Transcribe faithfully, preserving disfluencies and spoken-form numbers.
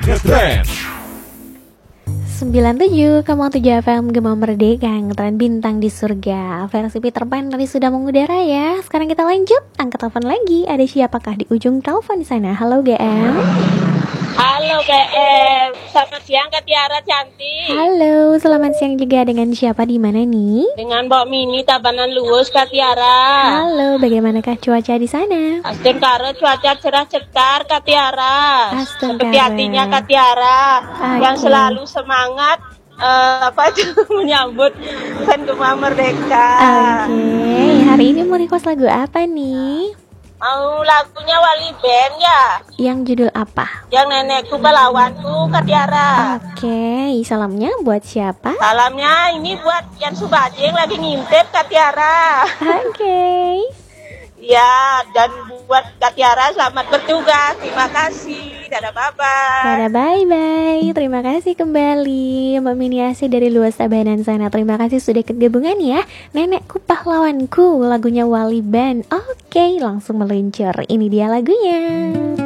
Ngetrend sembilan puluh tujuh koma tujuh F M Gema Merdeka, ngetren bintang di surga. Versi Peter Pan tadi sudah mengudara ya. Sekarang kita lanjut, angkat telepon lagi. Ada siapakah di ujung telepon di sana? Halo G M. Halo G M, selamat siang Kak Tiara cantik. Halo, selamat siang juga. Dengan siapa di mana nih? Dengan Mbak Mini Tabanan Luwus Kak Tiara. Halo, bagaimanakah cuaca di sana? Astengkara cuaca cerah cetar Kak Tiara. Astengkara. Seperti hatinya Kak Tiara Oke. yang selalu semangat eh, apa itu menyambut Hari Gema Merdeka. Oke, hari ini mau request lagu apa nih? Mau lagunya Wali Band ya, Yang judul apa? yang nenekku balawanku Kak Tiara. Oke, salamnya buat siapa? Salamnya ini buat Yan Subajeng lagi ngintip Kak Tiara. Oke. Ya, dan buat Kak Tiara selamat bertugas. Terima kasih. Dadah, bye-bye. Dadah, bye-bye. Terima kasih kembali Mbak Miniasi dari luas Tabanan sana. Terima kasih sudah ikut gabungan ya. Nenekku pahlawanku, lagunya Wali Band. Oke, langsung meluncur. Ini dia lagunya.